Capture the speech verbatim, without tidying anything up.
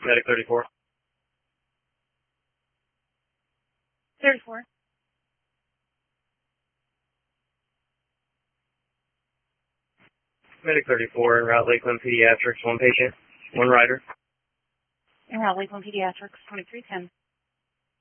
Medic thirty-four. thirty-four. Medic thirty-four, en route Lakeland Pediatrics, one patient, one rider. En route Lakeland Pediatrics, twenty-three ten.